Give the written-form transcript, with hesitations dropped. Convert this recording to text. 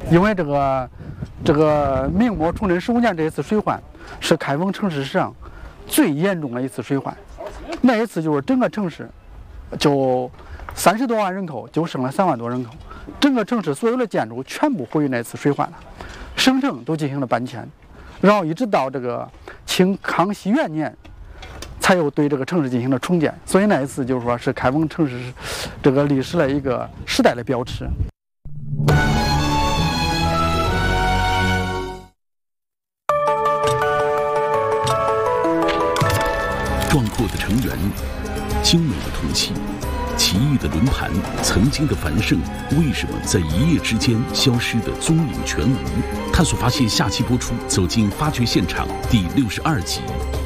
因为这个明末崇祯15年这一次水患是开封城市史上最严重的一次水患。那一次就是整个城市就30多万人口就剩了3万多人口，整个城市所有的建筑全部毁于那次水患了，省城都进行了搬迁，然后一直到这个清康熙元年才又对这个城市进行了重建。所以那一次就是说是开封城市这个历史的一个时代的标志。 壮阔的城垣，精美的铜器，奇异的轮盘，曾经的繁盛，为什么在一夜之间消失的踪影全无？探索发现下期播出，走进发掘现场第62集。